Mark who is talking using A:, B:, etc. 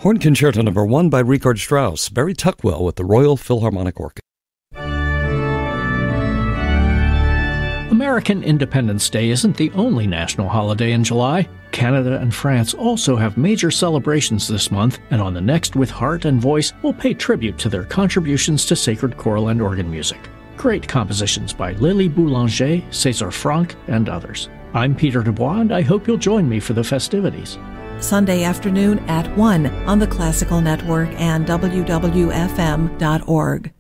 A: Horn Concerto No. 1 by Richard Strauss, Barry Tuckwell with the Royal Philharmonic Orchestra.
B: American Independence Day isn't the only national holiday in July. Canada and France also have major celebrations this month, and on the next With Heart and Voice, we'll pay tribute to their contributions to sacred choral and organ music. Great compositions by Lily Boulanger, César Franck, and others. I'm Peter Dubois, and I hope you'll join me for the festivities.
C: Sunday afternoon at 1 on the Classical Network and WWFM.org.